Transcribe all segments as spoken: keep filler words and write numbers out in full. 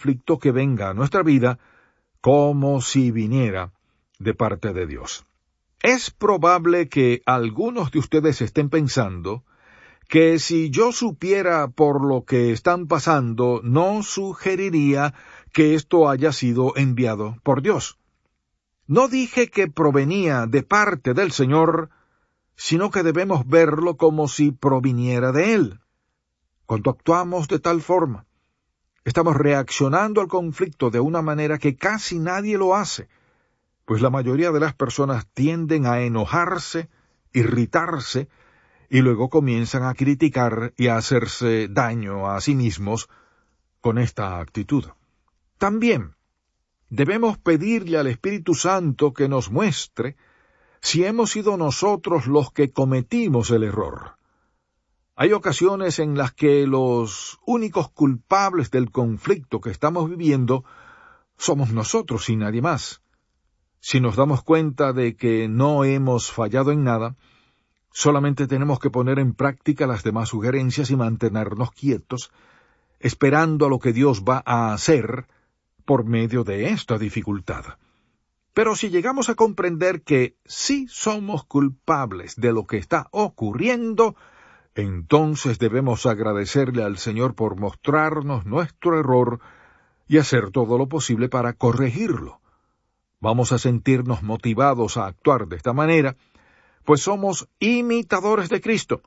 conflicto que venga a nuestra vida como si viniera de parte de Dios. Es probable que algunos de ustedes estén pensando que si yo supiera por lo que están pasando, no sugeriría que esto haya sido enviado por Dios. No dije que provenía de parte del Señor, sino que debemos verlo como si proviniera de Él. Cuando actuamos de tal forma, estamos reaccionando al conflicto de una manera que casi nadie lo hace, pues la mayoría de las personas tienden a enojarse, irritarse, y luego comienzan a criticar y a hacerse daño a sí mismos con esta actitud. También debemos pedirle al Espíritu Santo que nos muestre si hemos sido nosotros los que cometimos el error. Hay ocasiones en las que los únicos culpables del conflicto que estamos viviendo somos nosotros y nadie más. Si nos damos cuenta de que no hemos fallado en nada, solamente tenemos que poner en práctica las demás sugerencias y mantenernos quietos, esperando a lo que Dios va a hacer por medio de esta dificultad. Pero si llegamos a comprender que sí somos culpables de lo que está ocurriendo, entonces debemos agradecerle al Señor por mostrarnos nuestro error y hacer todo lo posible para corregirlo. Vamos a sentirnos motivados a actuar de esta manera, pues somos imitadores de Cristo,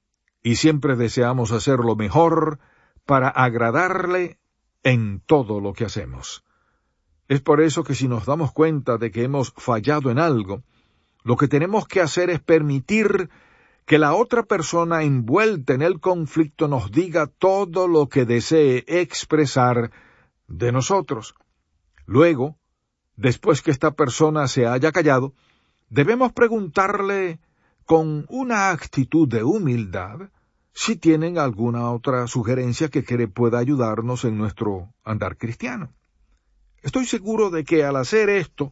y siempre deseamos hacer lo mejor para agradarle en todo lo que hacemos. Es por eso que si nos damos cuenta de que hemos fallado en algo, lo que tenemos que hacer es permitir que la otra persona envuelta en el conflicto nos diga todo lo que desee expresar de nosotros. Luego, después que esta persona se haya callado, debemos preguntarle con una actitud de humildad si tienen alguna otra sugerencia que cree pueda ayudarnos en nuestro andar cristiano. Estoy seguro de que al hacer esto,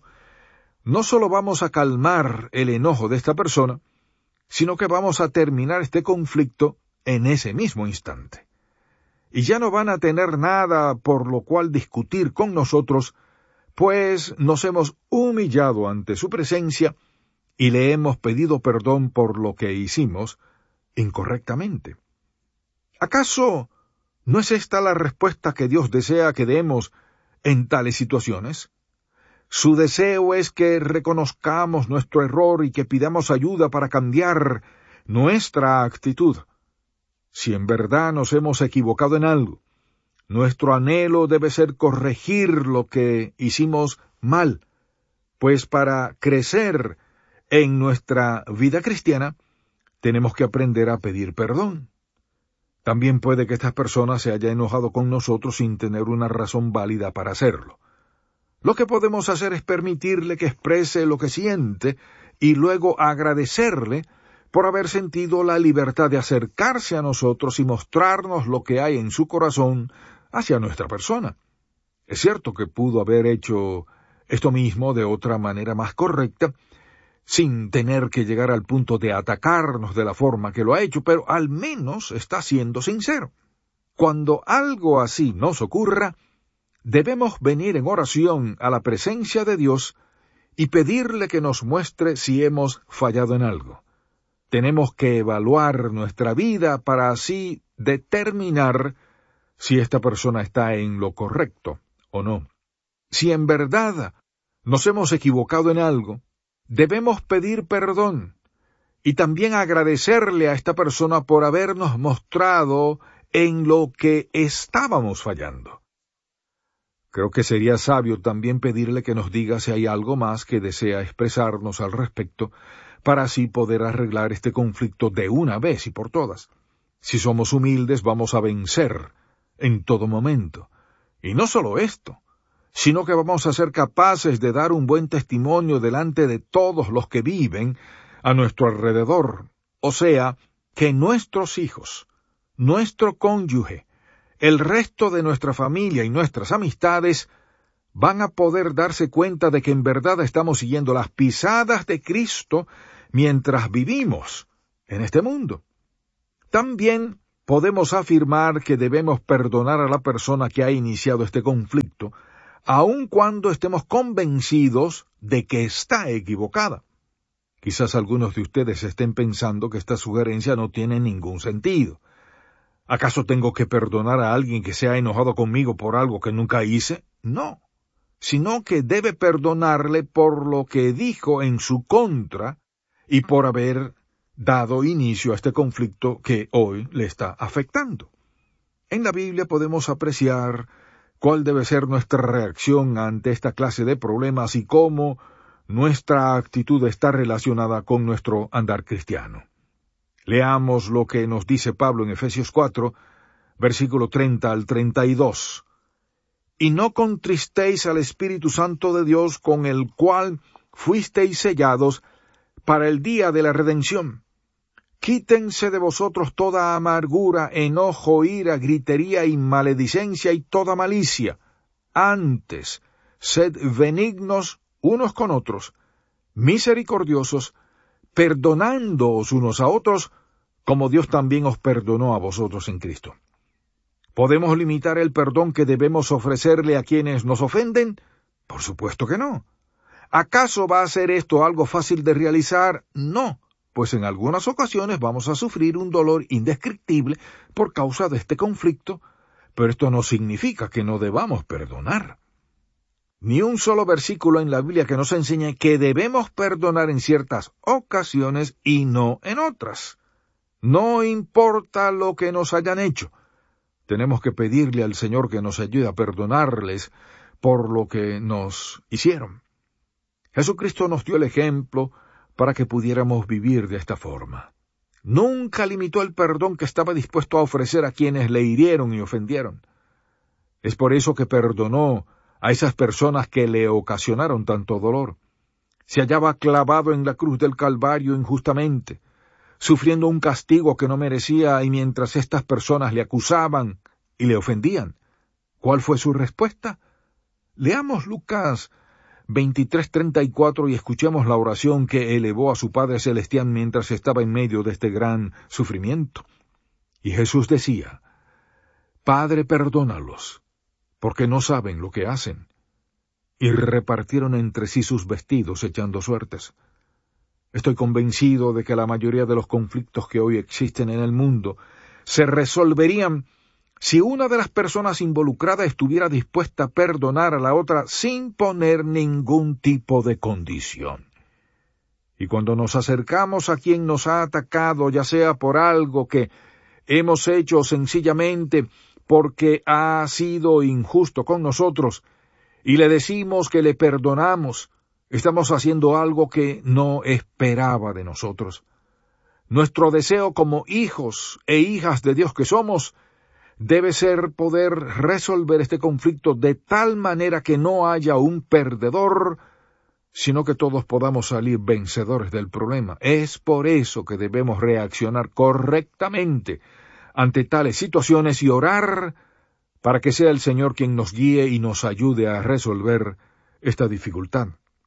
no solo vamos a calmar el enojo de esta persona, sino que vamos a terminar este conflicto en ese mismo instante. Y ya no van a tener nada por lo cual discutir con nosotros, pues nos hemos humillado ante su presencia y le hemos pedido perdón por lo que hicimos incorrectamente. ¿Acaso no es esta la respuesta que Dios desea que demos en tales situaciones? Su deseo es que reconozcamos nuestro error y que pidamos ayuda para cambiar nuestra actitud. Si en verdad nos hemos equivocado en algo, nuestro anhelo debe ser corregir lo que hicimos mal, pues para crecer en nuestra vida cristiana tenemos que aprender a pedir perdón. También puede que esta persona se haya enojado con nosotros sin tener una razón válida para hacerlo. Lo que podemos hacer es permitirle que exprese lo que siente y luego agradecerle por haber sentido la libertad de acercarse a nosotros y mostrarnos lo que hay en su corazón hacia nuestra persona. Es cierto que pudo haber hecho esto mismo de otra manera más correcta, sin tener que llegar al punto de atacarnos de la forma que lo ha hecho, pero al menos está siendo sincero. Cuando algo así nos ocurra, debemos venir en oración a la presencia de Dios y pedirle que nos muestre si hemos fallado en algo. Tenemos que evaluar nuestra vida para así determinar si esta persona está en lo correcto o no. Si en verdad nos hemos equivocado en algo, debemos pedir perdón y también agradecerle a esta persona por habernos mostrado en lo que estábamos fallando. Creo que sería sabio también pedirle que nos diga si hay algo más que desea expresarnos al respecto, para así poder arreglar este conflicto de una vez y por todas. Si somos humildes, vamos a vencer en todo momento. Y no solo esto, sino que vamos a ser capaces de dar un buen testimonio delante de todos los que viven a nuestro alrededor. O sea, que nuestros hijos, nuestro cónyuge, el resto de nuestra familia y nuestras amistades van a poder darse cuenta de que en verdad estamos siguiendo las pisadas de Cristo mientras vivimos en este mundo. También podemos afirmar que debemos perdonar a la persona que ha iniciado este conflicto, aun cuando estemos convencidos de que está equivocada. Quizás algunos de ustedes estén pensando que esta sugerencia no tiene ningún sentido. ¿Acaso tengo que perdonar a alguien que se ha enojado conmigo por algo que nunca hice? No, sino que debe perdonarle por lo que dijo en su contra y por haber dado inicio a este conflicto que hoy le está afectando. En la Biblia podemos apreciar cuál debe ser nuestra reacción ante esta clase de problemas y cómo nuestra actitud está relacionada con nuestro andar cristiano. Leamos lo que nos dice Pablo en Efesios cuatro, versículo treinta al treinta y dos. Y no contristéis al Espíritu Santo de Dios, con el cual fuisteis sellados para el día de la redención. Quítense de vosotros toda amargura, enojo, ira, gritería y maledicencia y toda malicia. Antes, sed benignos unos con otros, misericordiosos, perdonándoos unos a otros, como Dios también os perdonó a vosotros en Cristo. ¿Podemos limitar el perdón que debemos ofrecerle a quienes nos ofenden? Por supuesto que no. ¿Acaso va a ser esto algo fácil de realizar? No, pues en algunas ocasiones vamos a sufrir un dolor indescriptible por causa de este conflicto, pero esto no significa que no debamos perdonar. Ni un solo versículo en la Biblia que nos enseñe que debemos perdonar en ciertas ocasiones y no en otras. No importa lo que nos hayan hecho. Tenemos que pedirle al Señor que nos ayude a perdonarles por lo que nos hicieron. Jesucristo nos dio el ejemplo para que pudiéramos vivir de esta forma. Nunca limitó el perdón que estaba dispuesto a ofrecer a quienes le hirieron y ofendieron. Es por eso que perdonó a esas personas que le ocasionaron tanto dolor. Se hallaba clavado en la cruz del Calvario injustamente, sufriendo un castigo que no merecía, y mientras estas personas le acusaban y le ofendían, ¿cuál fue su respuesta? Leamos Lucas veintitrés treinta y cuatro y escuchemos la oración que elevó a su Padre Celestial mientras estaba en medio de este gran sufrimiento. Y Jesús decía: Padre, perdónalos, porque no saben lo que hacen. Y repartieron entre sí sus vestidos, echando suertes. Estoy convencido de que la mayoría de los conflictos que hoy existen en el mundo se resolverían si una de las personas involucradas estuviera dispuesta a perdonar a la otra sin poner ningún tipo de condición. Y cuando nos acercamos a quien nos ha atacado, ya sea por algo que hemos hecho o sencillamente porque ha sido injusto con nosotros, y le decimos que le perdonamos, estamos haciendo algo que no esperaba de nosotros. Nuestro deseo como hijos e hijas de Dios que somos debe ser poder resolver este conflicto de tal manera que no haya un perdedor, sino que todos podamos salir vencedores del problema. Es por eso que debemos reaccionar correctamente ante tales situaciones y orar para que sea el Señor quien nos guíe y nos ayude a resolver esta dificultad.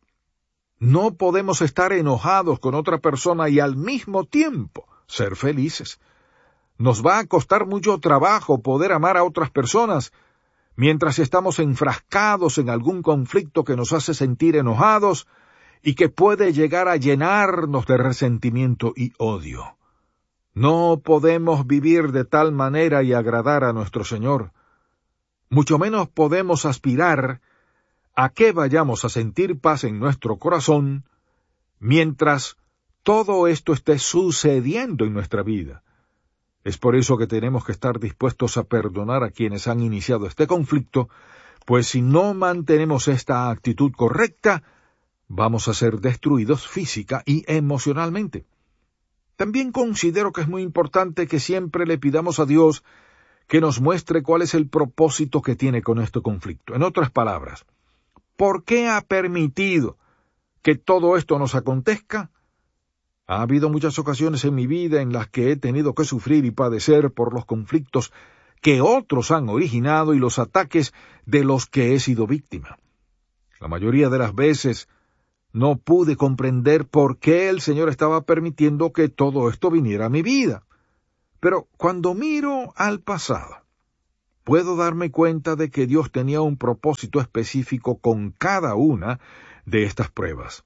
No podemos estar enojados con otra persona y al mismo tiempo ser felices. Nos va a costar mucho trabajo poder amar a otras personas mientras estamos enfrascados en algún conflicto que nos hace sentir enojados y que puede llegar a llenarnos de resentimiento y odio. No podemos vivir de tal manera y agradar a nuestro Señor. Mucho menos podemos aspirar a que vayamos a sentir paz en nuestro corazón mientras todo esto esté sucediendo en nuestra vida. Es por eso que tenemos que estar dispuestos a perdonar a quienes han iniciado este conflicto, pues si no mantenemos esta actitud correcta, vamos a ser destruidos física y emocionalmente. También considero que es muy importante que siempre le pidamos a Dios que nos muestre cuál es el propósito que tiene con este conflicto. En otras palabras, ¿por qué ha permitido que todo esto nos acontezca? Ha habido muchas ocasiones en mi vida en las que he tenido que sufrir y padecer por los conflictos que otros han originado y los ataques de los que he sido víctima. La mayoría de las veces no pude comprender por qué el Señor estaba permitiendo que todo esto viniera a mi vida. Pero cuando miro al pasado, puedo darme cuenta de que Dios tenía un propósito específico con cada una de estas pruebas.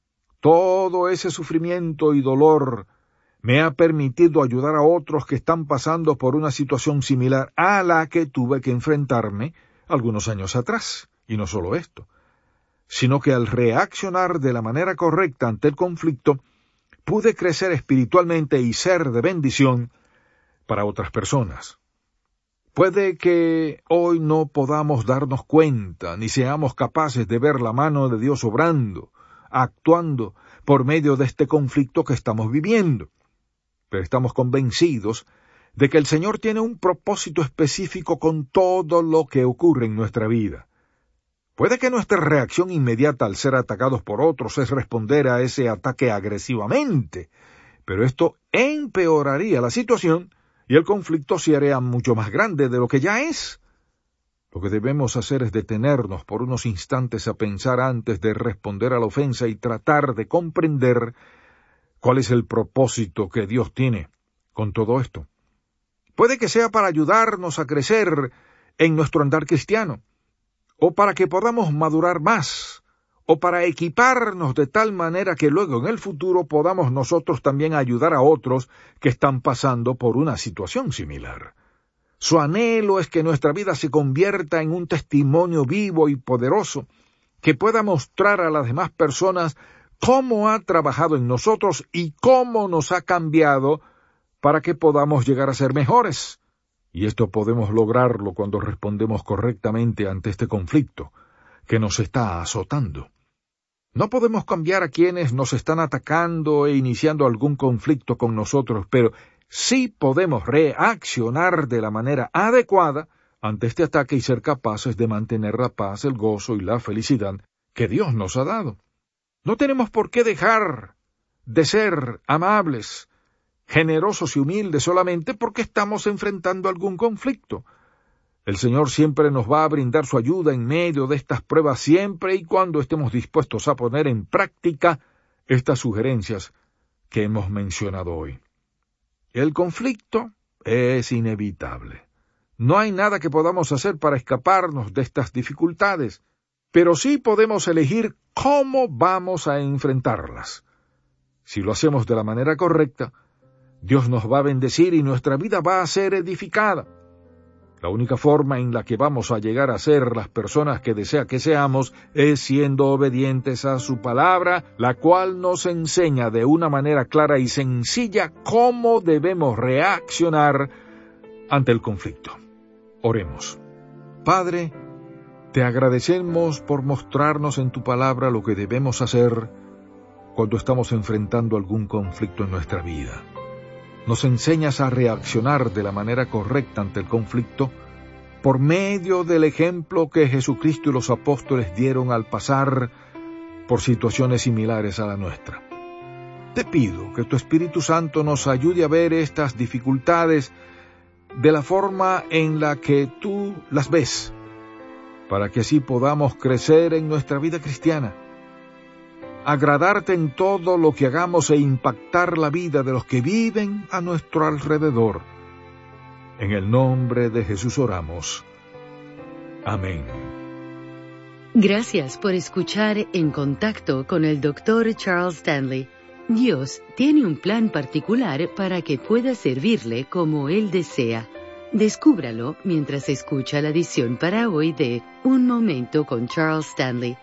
Todo ese sufrimiento y dolor me ha permitido ayudar a otros que están pasando por una situación similar a la que tuve que enfrentarme algunos años atrás. Y no solo esto, sino que al reaccionar de la manera correcta ante el conflicto, pude crecer espiritualmente y ser de bendición para otras personas. Puede que hoy no podamos darnos cuenta, ni seamos capaces de ver la mano de Dios obrando, actuando por medio de este conflicto que estamos viviendo. Pero estamos convencidos de que el Señor tiene un propósito específico con todo lo que ocurre en nuestra vida. Puede que nuestra reacción inmediata al ser atacados por otros es responder a ese ataque agresivamente, pero esto empeoraría la situación y el conflicto se haría mucho más grande de lo que ya es. Lo que debemos hacer es detenernos por unos instantes a pensar antes de responder a la ofensa y tratar de comprender cuál es el propósito que Dios tiene con todo esto. Puede que sea para ayudarnos a crecer en nuestro andar cristiano, o para que podamos madurar más, o para equiparnos de tal manera que luego en el futuro podamos nosotros también ayudar a otros que están pasando por una situación similar. Su anhelo es que nuestra vida se convierta en un testimonio vivo y poderoso, que pueda mostrar a las demás personas cómo ha trabajado en nosotros y cómo nos ha cambiado para que podamos llegar a ser mejores. Y esto podemos lograrlo cuando respondemos correctamente ante este conflicto que nos está azotando. No podemos cambiar a quienes nos están atacando e iniciando algún conflicto con nosotros, pero sí podemos reaccionar de la manera adecuada ante este ataque y ser capaces de mantener la paz, el gozo y la felicidad que Dios nos ha dado. No tenemos por qué dejar de ser amables, generosos y humildes solamente porque estamos enfrentando algún conflicto. El Señor siempre nos va a brindar su ayuda en medio de estas pruebas siempre y cuando estemos dispuestos a poner en práctica estas sugerencias que hemos mencionado hoy. El conflicto es inevitable. No hay nada que podamos hacer para escaparnos de estas dificultades, pero sí podemos elegir cómo vamos a enfrentarlas. Si lo hacemos de la manera correcta, Dios nos va a bendecir y nuestra vida va a ser edificada. La única forma en la que vamos a llegar a ser las personas que desea que seamos es siendo obedientes a su palabra, la cual nos enseña de una manera clara y sencilla cómo debemos reaccionar ante el conflicto. Oremos. Padre, te agradecemos por mostrarnos en tu palabra lo que debemos hacer cuando estamos enfrentando algún conflicto en nuestra vida. Nos enseñas a reaccionar de la manera correcta ante el conflicto por medio del ejemplo que Jesucristo y los apóstoles dieron al pasar por situaciones similares a la nuestra. Te pido que tu Espíritu Santo nos ayude a ver estas dificultades de la forma en la que tú las ves, para que así podamos crecer en nuestra vida cristiana, agradarte en todo lo que hagamos e impactar la vida de los que viven a nuestro alrededor. En el nombre de Jesús oramos. Amén. Gracias por escuchar En Contacto con el doctor Charles Stanley. Dios tiene un plan particular para que pueda servirle como Él desea. Descúbralo mientras escucha la edición para hoy de Un Momento con Charles Stanley.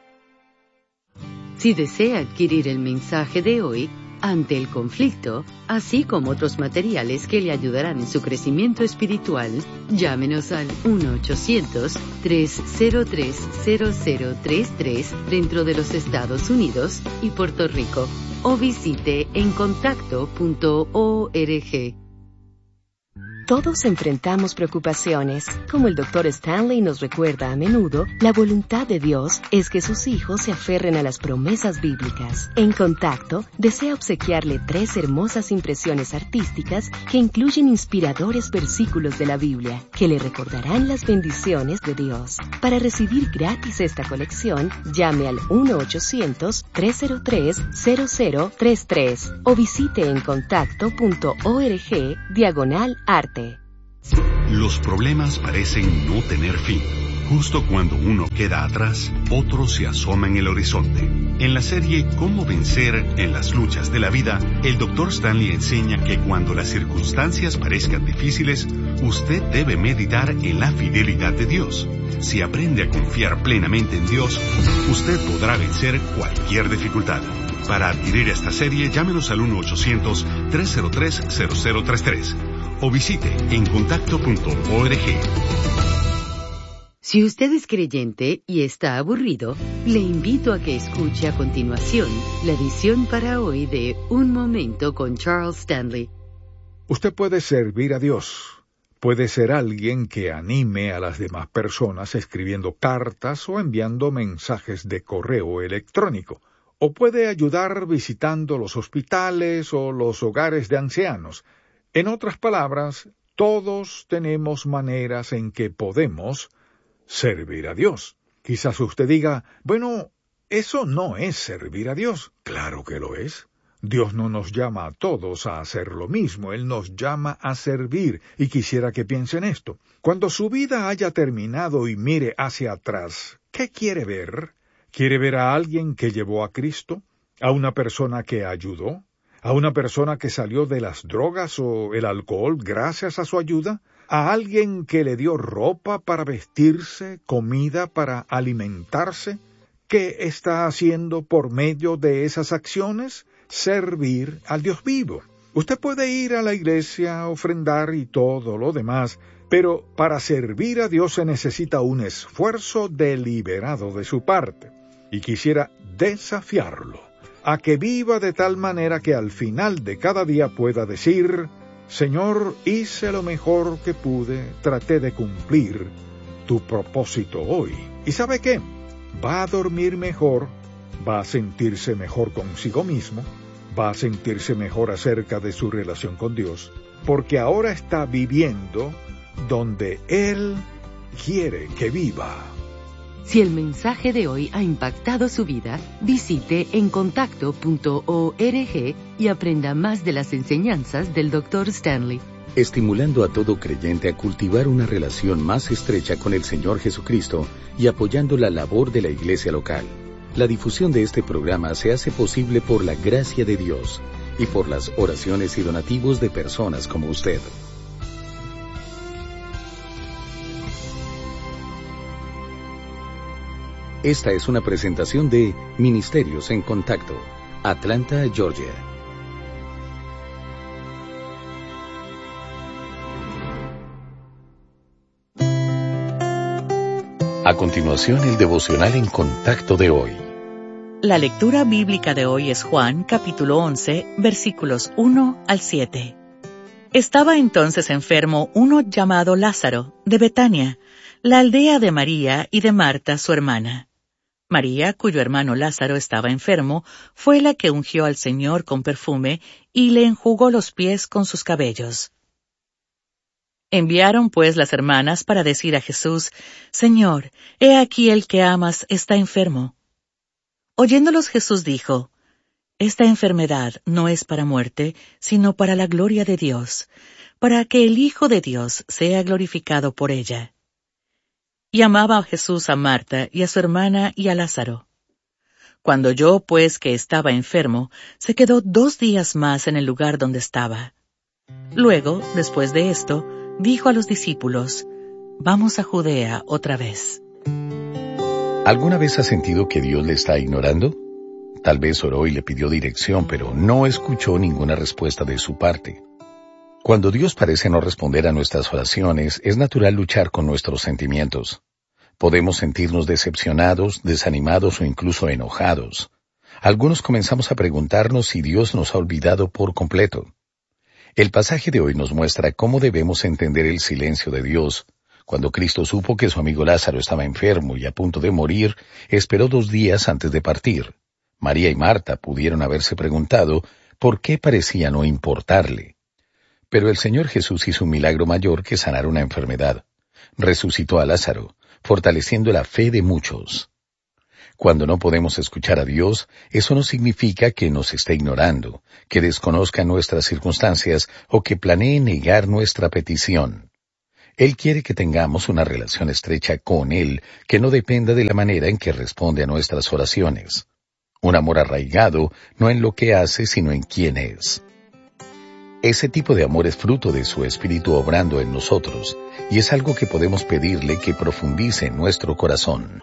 Si desea adquirir el mensaje de hoy, Ante el Conflicto, así como otros materiales que le ayudarán en su crecimiento espiritual, llámenos al uno ochocientos, tres cero tres, cero cero tres tres dentro de los Estados Unidos y Puerto Rico, o visite en contacto punto org. Todos enfrentamos preocupaciones. Como el doctor Stanley nos recuerda a menudo, la voluntad de Dios es que sus hijos se aferren a las promesas bíblicas. En Contacto, desea obsequiarle tres hermosas impresiones artísticas que incluyen inspiradores versículos de la Biblia, que le recordarán las bendiciones de Dios. Para recibir gratis esta colección, llame al uno ochocientos, tres cero tres, cero cero tres tres o visite encontacto.org diagonal arte. Los problemas parecen no tener fin. Justo cuando uno queda atrás, otro se asoma en el horizonte. En la serie Cómo vencer en las luchas de la vida, el doctor Stanley enseña que cuando las circunstancias parezcan difíciles, usted debe meditar en la fidelidad de Dios. Si aprende a confiar plenamente en Dios, usted podrá vencer cualquier dificultad. Para adquirir esta serie, llámenos al uno ochocientos, tres cero tres, cero cero tres tres o visite encontacto punto org. Si usted es creyente y está aburrido, le invito a que escuche a continuación la edición para hoy de Un Momento con Charles Stanley. Usted puede servir a Dios. Puede ser alguien que anime a las demás personas escribiendo cartas o enviando mensajes de correo electrónico. O puede ayudar visitando los hospitales o los hogares de ancianos. En otras palabras, todos tenemos maneras en que podemos servir a Dios. Quizás usted diga, bueno, eso no es servir a Dios. Claro que lo es. Dios no nos llama a todos a hacer lo mismo, Él nos llama a servir, y quisiera que piensen esto. Cuando su vida haya terminado y mire hacia atrás, ¿qué quiere ver? ¿Quiere ver a alguien que llevó a Cristo? ¿A una persona que ayudó? ¿A una persona que salió de las drogas o el alcohol gracias a su ayuda? ¿A alguien que le dio ropa para vestirse, comida para alimentarse? ¿Qué está haciendo por medio de esas acciones? Servir al Dios vivo. Usted puede ir a la iglesia, ofrendar y todo lo demás, pero para servir a Dios se necesita un esfuerzo deliberado de su parte. Y quisiera desafiarlo a que viva de tal manera que al final de cada día pueda decir, Señor, hice lo mejor que pude, traté de cumplir tu propósito hoy. ¿Y sabe qué? Va a dormir mejor, va a sentirse mejor consigo mismo, va a sentirse mejor acerca de su relación con Dios, porque ahora está viviendo donde Él quiere que viva. Si el mensaje de hoy ha impactado su vida, visite encontacto punto org y aprenda más de las enseñanzas del doctor Stanley. Estimulando a todo creyente a cultivar una relación más estrecha con el Señor Jesucristo y apoyando la labor de la iglesia local. La difusión de este programa se hace posible por la gracia de Dios y por las oraciones y donativos de personas como usted. Esta es una presentación de Ministerios en Contacto, Atlanta, Georgia. A continuación, el devocional en Contacto de hoy. La lectura bíblica de hoy es Juan, capítulo once, versículos uno al siete. Estaba entonces enfermo uno llamado Lázaro, de Betania, la aldea de María y de Marta, su hermana. María, cuyo hermano Lázaro estaba enfermo, fue la que ungió al Señor con perfume y le enjugó los pies con sus cabellos. Enviaron pues las hermanas para decir a Jesús, Señor, he aquí el que amas está enfermo. Oyéndolos Jesús dijo, Esta enfermedad no es para muerte, sino para la gloria de Dios, para que el Hijo de Dios sea glorificado por ella. Y amaba a Jesús a Marta y a su hermana y a Lázaro. Cuando oyó pues que estaba enfermo, se quedó dos días más en el lugar donde estaba. Luego, después de esto, dijo a los discípulos, Vamos a Judea otra vez. ¿Alguna vez ha sentido que Dios le está ignorando? Tal vez oró y le pidió dirección, pero no escuchó ninguna respuesta de su parte. Cuando Dios parece no responder a nuestras oraciones, es natural luchar con nuestros sentimientos. Podemos sentirnos decepcionados, desanimados o incluso enojados. Algunos comenzamos a preguntarnos si Dios nos ha olvidado por completo. El pasaje de hoy nos muestra cómo debemos entender el silencio de Dios. Cuando Cristo supo que su amigo Lázaro estaba enfermo y a punto de morir, esperó dos días antes de partir. María y Marta pudieron haberse preguntado por qué parecía no importarle. Pero el Señor Jesús hizo un milagro mayor que sanar una enfermedad. Resucitó a Lázaro, fortaleciendo la fe de muchos. Cuando no podemos escuchar a Dios, eso no significa que nos esté ignorando, que desconozca nuestras circunstancias o que planee negar nuestra petición. Él quiere que tengamos una relación estrecha con Él que no dependa de la manera en que responde a nuestras oraciones. Un amor arraigado no en lo que hace, sino en quién es. Ese tipo de amor es fruto de su Espíritu obrando en nosotros, y es algo que podemos pedirle que profundice en nuestro corazón.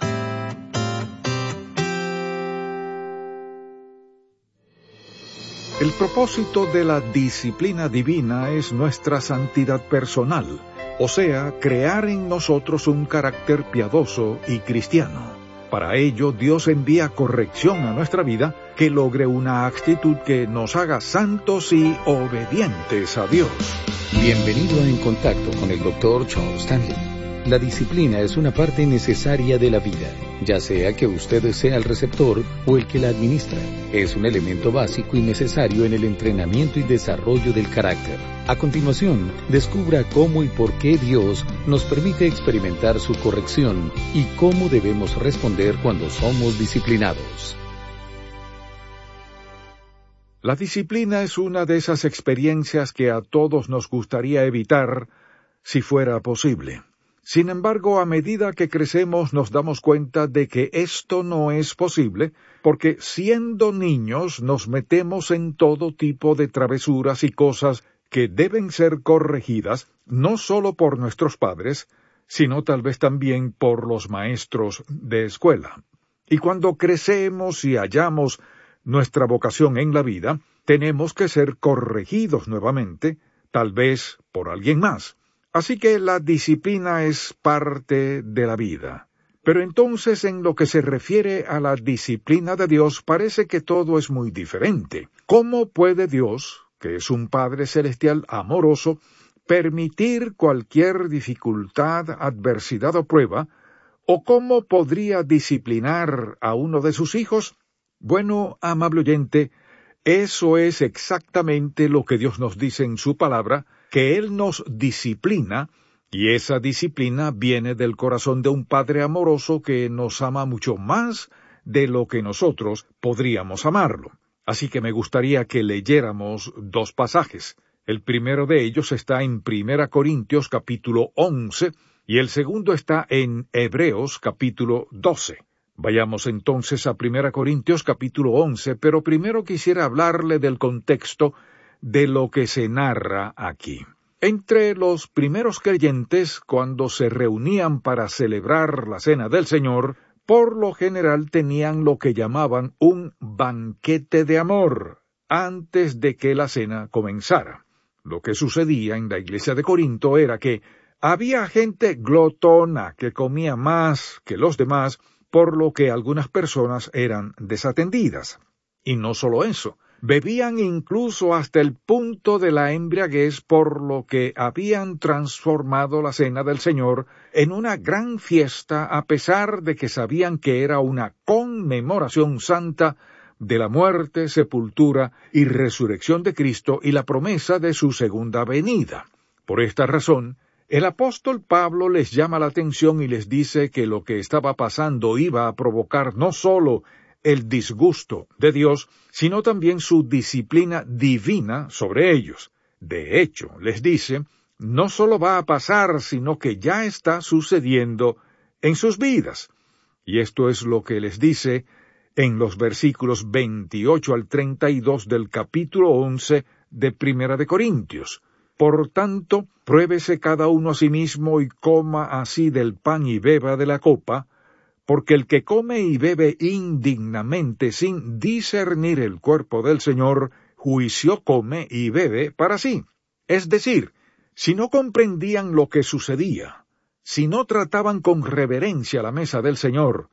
El propósito de la disciplina divina es nuestra santidad personal, o sea, crear en nosotros un carácter piadoso y cristiano. Para ello, Dios envía corrección a nuestra vida que logre una actitud que nos haga santos y obedientes a Dios. Bienvenido a En Contacto con el doctor Charles Stanley. La disciplina es una parte necesaria de la vida, ya sea que usted sea el receptor o el que la administra. Es un elemento básico y necesario en el entrenamiento y desarrollo del carácter. A continuación, descubra cómo y por qué Dios nos permite experimentar su corrección y cómo debemos responder cuando somos disciplinados. La disciplina es una de esas experiencias que a todos nos gustaría evitar si fuera posible. Sin embargo, a medida que crecemos nos damos cuenta de que esto no es posible, porque siendo niños nos metemos en todo tipo de travesuras y cosas que deben ser corregidas, no solo por nuestros padres, sino tal vez también por los maestros de escuela. Y cuando crecemos y hallamos nuestra vocación en la vida, tenemos que ser corregidos nuevamente, tal vez por alguien más. Así que la disciplina es parte de la vida. Pero entonces, en lo que se refiere a la disciplina de Dios, parece que todo es muy diferente. ¿Cómo puede Dios, que es un Padre Celestial amoroso, permitir cualquier dificultad, adversidad o prueba? ¿O cómo podría disciplinar a uno de sus hijos? Bueno, amable oyente, eso es exactamente lo que Dios nos dice en su palabra, que Él nos disciplina, y esa disciplina viene del corazón de un Padre amoroso que nos ama mucho más de lo que nosotros podríamos amarlo. Así que me gustaría que leyéramos dos pasajes. El primero de ellos está en Primera Corintios capítulo once, y el segundo está en Hebreos capítulo doce. Vayamos entonces a Primera Corintios capítulo once, pero primero quisiera hablarle del contexto de lo que se narra aquí. Entre los primeros creyentes, cuando se reunían para celebrar la Cena del Señor, por lo general tenían lo que llamaban un banquete de amor, antes de que la cena comenzara. Lo que sucedía en la iglesia de Corinto era que había gente glotona que comía más que los demás, por lo que algunas personas eran desatendidas. Y no solo eso, bebían incluso hasta el punto de la embriaguez, por lo que habían transformado la Cena del Señor en una gran fiesta, a pesar de que sabían que era una conmemoración santa de la muerte, sepultura y resurrección de Cristo y la promesa de su segunda venida. Por esta razón, el apóstol Pablo les llama la atención y les dice que lo que estaba pasando iba a provocar no solo el disgusto de Dios, sino también su disciplina divina sobre ellos. De hecho, les dice, no solo va a pasar, sino que ya está sucediendo en sus vidas. Y esto es lo que les dice en los versículos veintiocho al treinta y dos del capítulo once de Primera de Corintios. Por tanto, pruébese cada uno a sí mismo y coma así del pan y beba de la copa, porque el que come y bebe indignamente sin discernir el cuerpo del Señor, juicio come y bebe para sí. Es decir, si no comprendían lo que sucedía, si no trataban con reverencia la mesa del Señor,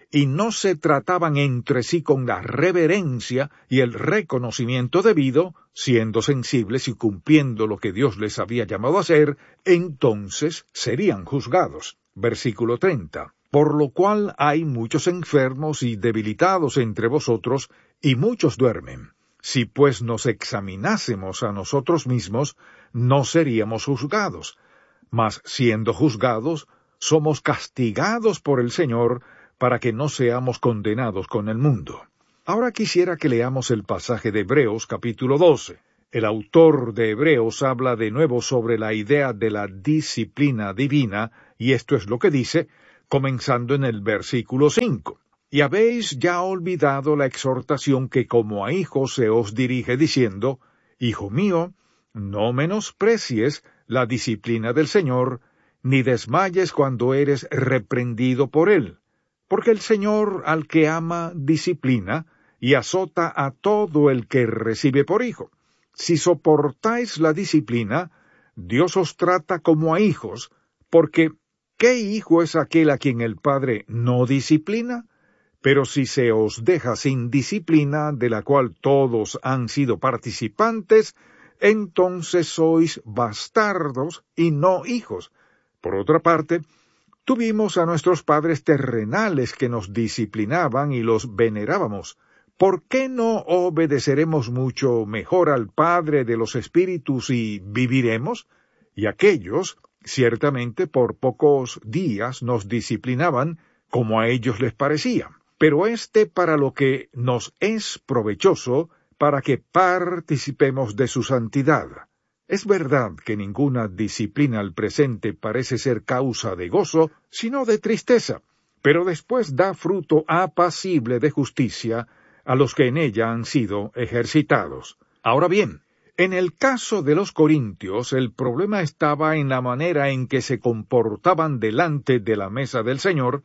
y no se trataban entre sí con la reverencia y el reconocimiento debido, siendo sensibles y cumpliendo lo que Dios les había llamado a hacer, entonces serían juzgados. Versículo treinta. Por lo cual hay muchos enfermos y debilitados entre vosotros, y muchos duermen. Si pues nos examinásemos a nosotros mismos, no seríamos juzgados. Mas siendo juzgados, somos castigados por el Señor, para que no seamos condenados con el mundo. Ahora quisiera que leamos el pasaje de Hebreos capítulo doce. El autor de Hebreos habla de nuevo sobre la idea de la disciplina divina, y esto es lo que dice, comenzando en el versículo cinco. Y habéis ya olvidado la exhortación que como a hijos se os dirige diciendo, Hijo mío, no menosprecies la disciplina del Señor, ni desmayes cuando eres reprendido por él, porque el Señor al que ama disciplina, y azota a todo el que recibe por hijo. Si soportáis la disciplina, Dios os trata como a hijos, porque ¿qué hijo es aquel a quien el Padre no disciplina? Pero si se os deja sin disciplina, de la cual todos han sido participantes, entonces sois bastardos y no hijos. Por otra parte, tuvimos a nuestros padres terrenales que nos disciplinaban y los venerábamos. ¿Por qué no obedeceremos mucho mejor al Padre de los Espíritus y viviremos? Y aquellos, ciertamente por pocos días nos disciplinaban como a ellos les parecía, pero éste para lo que nos es provechoso, para que participemos de su santidad. Es verdad que ninguna disciplina al presente parece ser causa de gozo, sino de tristeza, pero después da fruto apacible de justicia a los que en ella han sido ejercitados. Ahora bien, en el caso de los corintios, el problema estaba en la manera en que se comportaban delante de la mesa del Señor,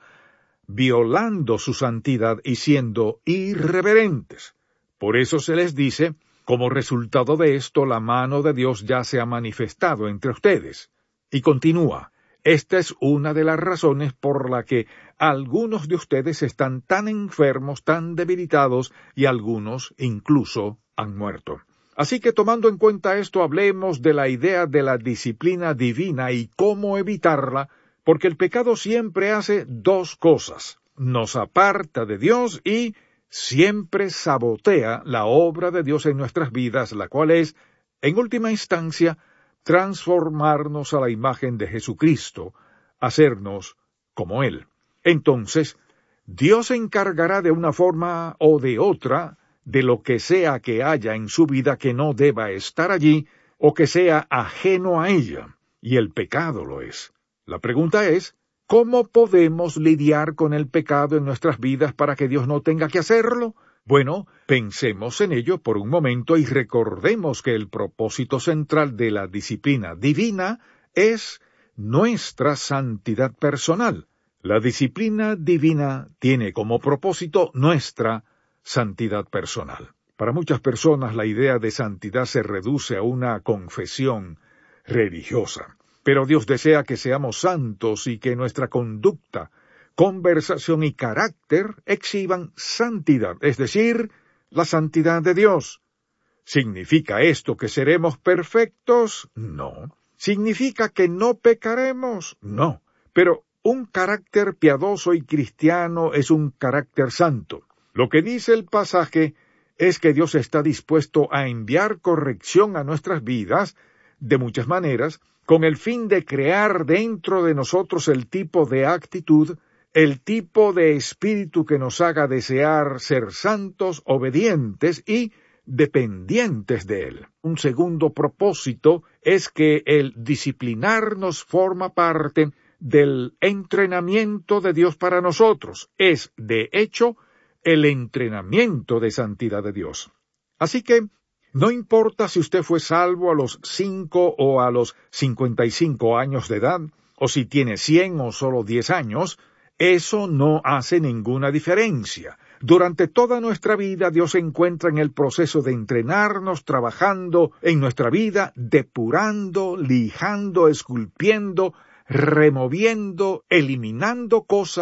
violando su santidad y siendo irreverentes. Por eso se les dice, como resultado de esto, la mano de Dios ya se ha manifestado entre ustedes. Y continúa, esta es una de las razones por la que algunos de ustedes están tan enfermos, tan debilitados, y algunos incluso han muerto. Así que tomando en cuenta esto, hablemos de la idea de la disciplina divina y cómo evitarla, porque el pecado siempre hace dos cosas: nos aparta de Dios y siempre sabotea la obra de Dios en nuestras vidas, la cual es, en última instancia, transformarnos a la imagen de Jesucristo, hacernos como Él. Entonces, Dios se encargará de una forma o de otra de lo que sea que haya en su vida que no deba estar allí o que sea ajeno a ella, y el pecado lo es. La pregunta es, ¿cómo podemos lidiar con el pecado en nuestras vidas para que Dios no tenga que hacerlo? Bueno, pensemos en ello por un momento y recordemos que el propósito central de la disciplina divina es nuestra santidad personal. La disciplina divina tiene como propósito nuestra santidad personal. Para muchas personas la idea de santidad se reduce a una confesión religiosa. Pero Dios desea que seamos santos y que nuestra conducta, conversación y carácter exhiban santidad, es decir, la santidad de Dios. ¿Significa esto que seremos perfectos? No. ¿Significa que no pecaremos? No. Pero un carácter piadoso y cristiano es un carácter santo. Lo que dice el pasaje es que Dios está dispuesto a enviar corrección a nuestras vidas de muchas maneras, con el fin de crear dentro de nosotros el tipo de actitud, el tipo de espíritu que nos haga desear ser santos, obedientes y dependientes de Él. Un segundo propósito es que el disciplinarnos forma parte del entrenamiento de Dios para nosotros. Es, de hecho, el entrenamiento de santidad de Dios. Así que, no importa si usted fue salvo a los cinco o a los cincuenta y cinco años de edad, o si tiene cien o solo diez años, eso no hace ninguna diferencia. Durante toda nuestra vida, Dios se encuentra en el proceso de entrenarnos, trabajando en nuestra vida, depurando, lijando, esculpiendo, removiendo, eliminando cosas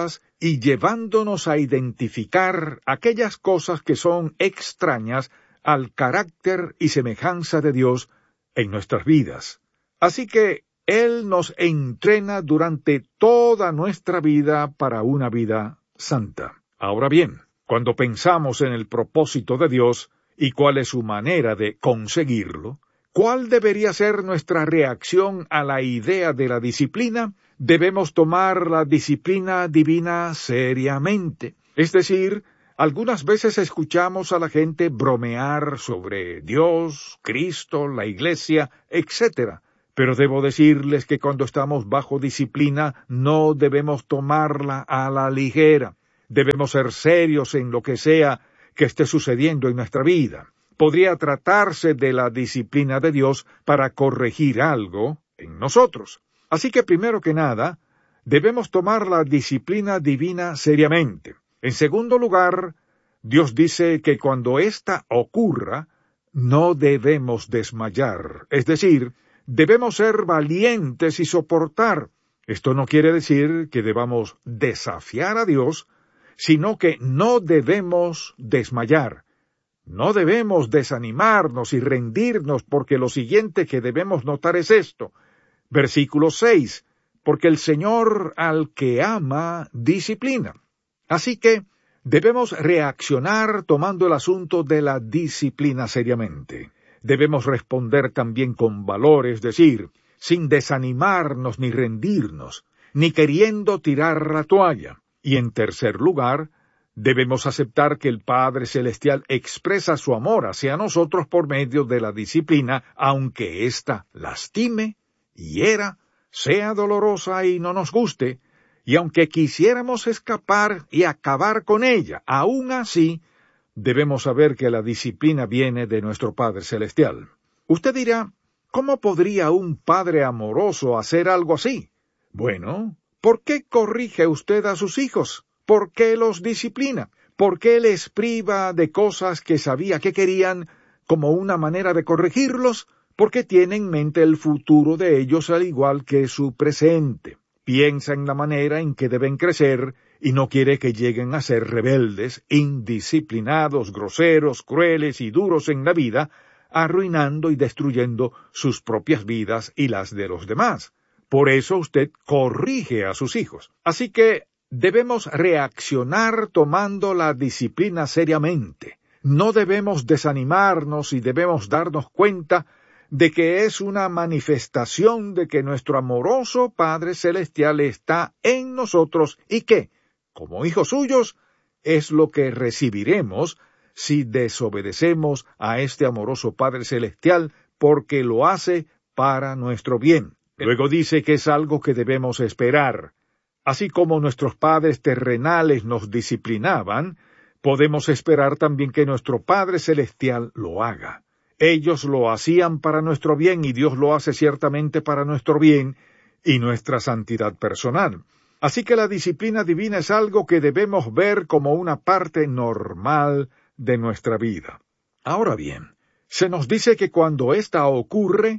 y llevándonos a identificar aquellas cosas que son extrañas al carácter y semejanza de Dios en nuestras vidas. Así que Él nos entrena durante toda nuestra vida para una vida santa. Ahora bien, cuando pensamos en el propósito de Dios y cuál es su manera de conseguirlo, ¿cuál debería ser nuestra reacción a la idea de la disciplina? Debemos tomar la disciplina divina seriamente. Es decir, algunas veces escuchamos a la gente bromear sobre Dios, Cristo, la Iglesia, etcétera. Pero debo decirles que cuando estamos bajo disciplina no debemos tomarla a la ligera. Debemos ser serios en lo que sea que esté sucediendo en nuestra vida. Podría tratarse de la disciplina de Dios para corregir algo en nosotros. Así que primero que nada, debemos tomar la disciplina divina seriamente. En segundo lugar, Dios dice que cuando ésta ocurra, no debemos desmayar. Es decir, debemos ser valientes y soportar. Esto no quiere decir que debamos desafiar a Dios, sino que no debemos desmayar. No debemos desanimarnos y rendirnos, porque lo siguiente que debemos notar es esto. Versículo seis, porque el Señor al que ama disciplina. Así que debemos reaccionar tomando el asunto de la disciplina seriamente. Debemos responder también con valor, es decir, sin desanimarnos ni rendirnos, ni queriendo tirar la toalla. Y en tercer lugar, debemos aceptar que el Padre Celestial expresa su amor hacia nosotros por medio de la disciplina, aunque ésta lastime, hiera, sea dolorosa y no nos guste, y aunque quisiéramos escapar y acabar con ella, aún así, debemos saber que la disciplina viene de nuestro Padre Celestial. Usted dirá, ¿cómo podría un padre amoroso hacer algo así? Bueno, ¿por qué corrige usted a sus hijos? ¿Por qué los disciplina? ¿Por qué les priva de cosas que sabía que querían como una manera de corregirlos? Porque tiene en mente el futuro de ellos al igual que su presente. Piensa en la manera en que deben crecer y no quiere que lleguen a ser rebeldes, indisciplinados, groseros, crueles y duros en la vida, arruinando y destruyendo sus propias vidas y las de los demás. Por eso usted corrige a sus hijos. Así que debemos reaccionar tomando la disciplina seriamente. No debemos desanimarnos y debemos darnos cuenta de que es una manifestación de que nuestro amoroso Padre Celestial está en nosotros y que, como hijos suyos, es lo que recibiremos si desobedecemos a este amoroso Padre Celestial, porque lo hace para nuestro bien. Luego dice que es algo que debemos esperar. Así como nuestros padres terrenales nos disciplinaban, podemos esperar también que nuestro Padre Celestial lo haga. Ellos lo hacían para nuestro bien y Dios lo hace ciertamente para nuestro bien y nuestra santidad personal. Así que la disciplina divina es algo que debemos ver como una parte normal de nuestra vida. Ahora bien, se nos dice que cuando ésta ocurre,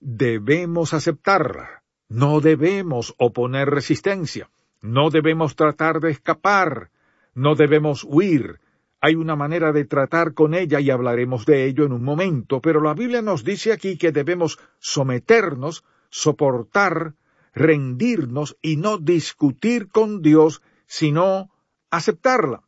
debemos aceptarla. No debemos oponer resistencia. No debemos tratar de escapar. No debemos huir. Hay una manera de tratar con ella y hablaremos de ello en un momento, pero la Biblia nos dice aquí que debemos someternos, soportar, rendirnos y no discutir con Dios, sino aceptarla.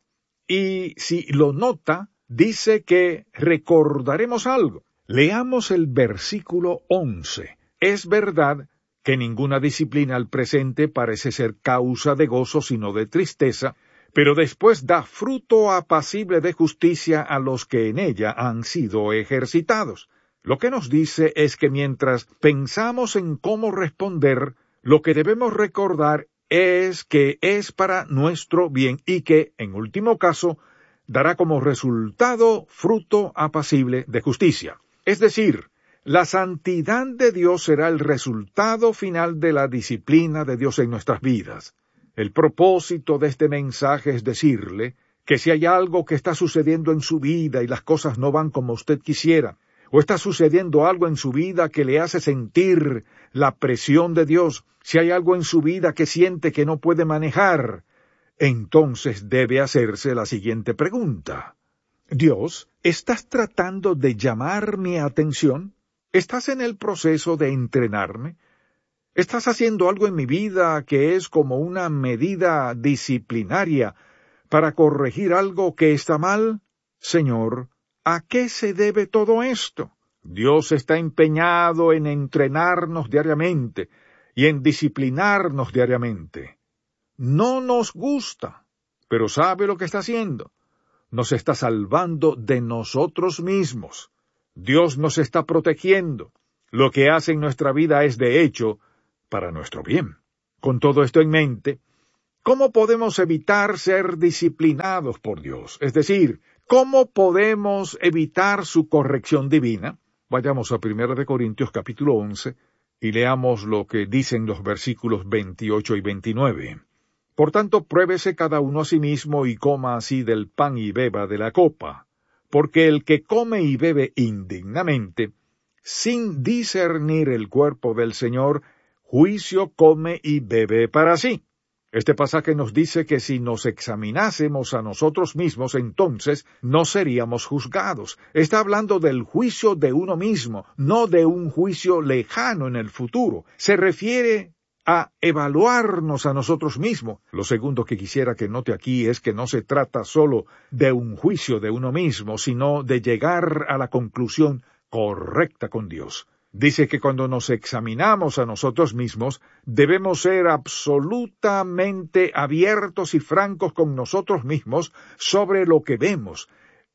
Y si lo nota, dice que recordaremos algo. Leamos el versículo once. Es verdad que ninguna disciplina al presente parece ser causa de gozo sino de tristeza, pero después da fruto apacible de justicia a los que en ella han sido ejercitados. Lo que nos dice es que mientras pensamos en cómo responder, lo que debemos recordar es que es para nuestro bien y que, en último caso, dará como resultado fruto apacible de justicia. Es decir, la santidad de Dios será el resultado final de la disciplina de Dios en nuestras vidas. El propósito de este mensaje es decirle que si hay algo que está sucediendo en su vida y las cosas no van como usted quisiera, o está sucediendo algo en su vida que le hace sentir la presión de Dios, si hay algo en su vida que siente que no puede manejar, entonces debe hacerse la siguiente pregunta. Dios, ¿estás tratando de llamar mi atención? ¿Estás en el proceso de entrenarme? ¿Estás haciendo algo en mi vida que es como una medida disciplinaria para corregir algo que está mal? Señor, ¿a qué se debe todo esto? Dios está empeñado en entrenarnos diariamente y en disciplinarnos diariamente. No nos gusta, pero sabe lo que está haciendo. Nos está salvando de nosotros mismos. Dios nos está protegiendo. Lo que hace en nuestra vida es, de hecho, para nuestro bien. Con todo esto en mente, ¿cómo podemos evitar ser disciplinados por Dios? Es decir, ¿cómo podemos evitar su corrección divina? Vayamos a primera de Corintios capítulo once y leamos lo que dicen los versículos veintiocho y veintinueve. Por tanto, pruébese cada uno a sí mismo y coma así del pan y beba de la copa, porque el que come y bebe indignamente, sin discernir el cuerpo del Señor, juicio come y bebe para sí. Este pasaje nos dice que si nos examinásemos a nosotros mismos, entonces no seríamos juzgados. Está hablando del juicio de uno mismo, no de un juicio lejano en el futuro. Se refiere a evaluarnos a nosotros mismos. Lo segundo que quisiera que note aquí es que no se trata solo de un juicio de uno mismo, sino de llegar a la conclusión correcta con Dios. Dice que cuando nos examinamos a nosotros mismos, debemos ser absolutamente abiertos y francos con nosotros mismos sobre lo que vemos.